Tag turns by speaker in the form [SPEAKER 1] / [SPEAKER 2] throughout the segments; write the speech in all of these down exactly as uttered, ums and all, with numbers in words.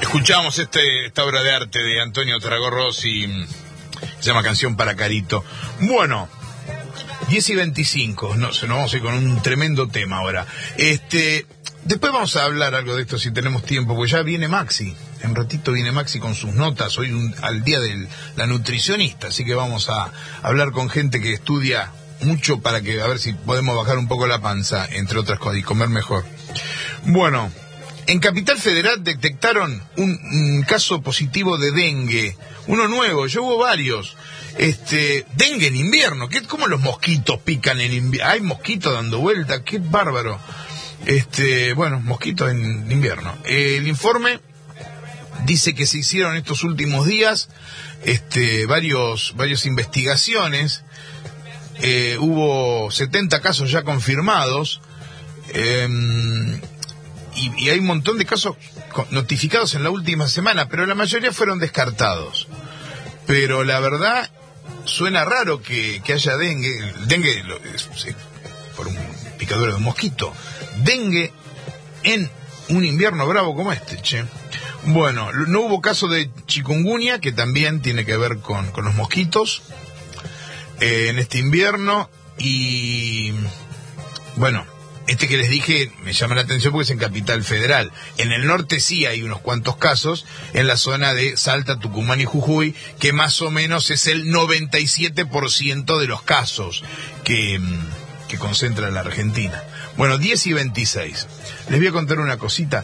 [SPEAKER 1] Escuchamos este, esta obra de arte de Antonio Tarragó Rossi, se llama Canción para Carito. Bueno, diez y veinticinco, no, nos vamos a ir con un tremendo tema ahora. Este, después vamos a hablar algo de esto si tenemos tiempo, porque ya viene Maxi. En ratito viene Maxi con sus notas, hoy un, al día de la nutricionista, así que vamos a hablar con gente que estudia mucho para que a ver si podemos bajar un poco la panza, entre otras cosas, y comer mejor. Bueno, en Capital Federal detectaron un, un caso positivo de dengue, uno nuevo, ya hubo varios. Este, dengue en invierno, ¿qué, cómo los mosquitos pican en invierno? Hay mosquitos dando vuelta, qué bárbaro. Este, bueno, mosquitos en invierno. Eh, el informe dice que se hicieron estos últimos días este, varios, varias investigaciones. Eh, hubo setenta casos ya confirmados. Eh, Y, y hay un montón de casos notificados en la última semana, pero la mayoría fueron descartados. Pero la verdad, suena raro que, que haya dengue. Dengue lo, es, es, por un picadura de un mosquito. Dengue en un invierno bravo como este, che. Bueno, no hubo caso de chikungunya, que también tiene que ver con, con los mosquitos, eh, en este invierno. Y bueno, este que les dije me llama la atención porque es en Capital Federal. En el norte sí hay unos cuantos casos, en la zona de Salta, Tucumán y Jujuy, que más o menos es el noventa y siete por ciento de los casos que, que concentra la Argentina. Bueno, diez y veintiséis. Les voy a contar una cosita.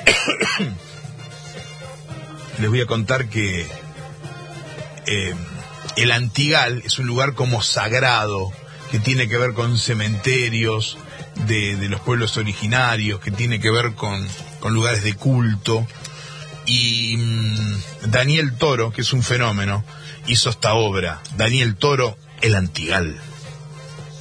[SPEAKER 1] Les voy a contar que eh, el Antigal es un lugar como sagrado, que tiene que ver con cementerios De, de los pueblos originarios, que tiene que ver con, con lugares de culto. Y mmm, Daniel Toro, que es un fenómeno, hizo esta obra. Daniel Toro, El Antigal.